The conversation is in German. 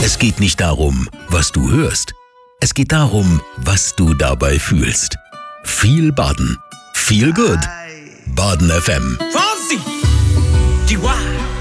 Es geht nicht darum, was du hörst. Es geht darum, was du dabei fühlst. Viel Baden. Feel good. Baden FM. Fonsi! Die